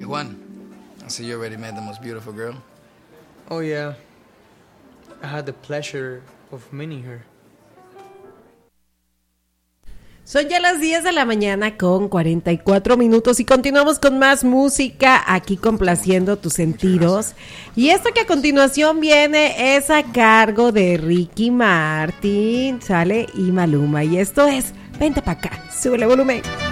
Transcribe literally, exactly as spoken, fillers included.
Juan, I see you already met the most beautiful girl. Oh yeah, I had the pleasure of meeting her. Son ya las diez de la mañana con cuarenta y cuatro minutos y continuamos con más música aquí complaciendo tus sentidos. Y esto que a continuación viene es a cargo de Ricky Martin, sale y Maluma. Y esto es Vente pa' acá, súbele volumen.